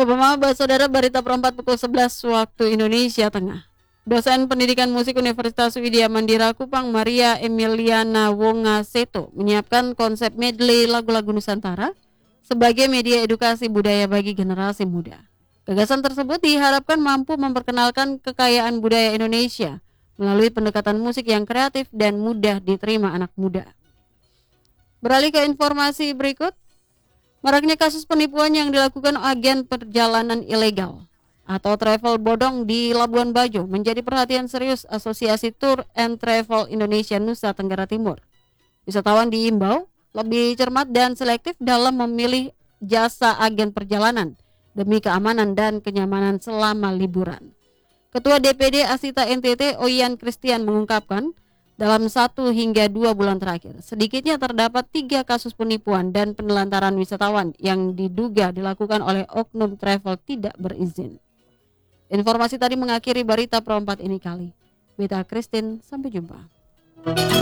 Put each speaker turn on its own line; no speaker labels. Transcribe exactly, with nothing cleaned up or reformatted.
Bapak Mama, Saudara, berita perempat pukul sebelas waktu Indonesia Tengah. Dosen Pendidikan Musik Universitas Widya Mandira Kupang, Maria Emiliana Wongaseto, menyiapkan konsep medley lagu-lagu Nusantara sebagai media edukasi budaya bagi generasi muda. Gagasan tersebut diharapkan mampu memperkenalkan kekayaan budaya Indonesia melalui pendekatan musik yang kreatif dan mudah diterima anak muda. Beralih ke informasi berikut, maraknya kasus penipuan yang dilakukan agen perjalanan ilegal atau travel bodong di Labuan Bajo menjadi perhatian serius Asosiasi Tour and Travel Indonesia Nusa Tenggara Timur. Wisatawan diimbau lebih cermat dan selektif dalam memilih jasa agen perjalanan demi keamanan dan kenyamanan selama liburan. Ketua D P D Asita N T T Oyan Christian mengungkapkan, dalam satu hingga dua bulan terakhir, sedikitnya terdapat tiga kasus penipuan dan penelantaran wisatawan yang diduga dilakukan oleh oknum travel tidak berizin. Informasi tadi mengakhiri berita perempat ini kali. Beta Christine, sampai jumpa.